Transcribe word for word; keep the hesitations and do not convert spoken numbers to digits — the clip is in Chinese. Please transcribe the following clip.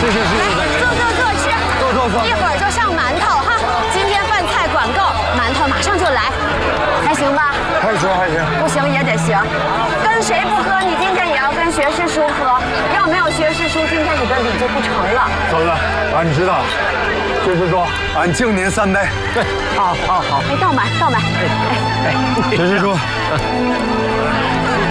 是是是， 来，坐坐坐吃， 坐坐坐， 一会儿就上馒头哈。今天饭菜管够，馒头马上就来，还行吧？ 还行还行， 不行也得行。跟谁不喝，你今天也要跟学士叔喝。要没有学士叔，今天你的礼就不成了。 嫂子，俺知道了。学士叔，俺敬您三杯。对，好好好。 哎，倒满倒满。哎哎， 学士叔。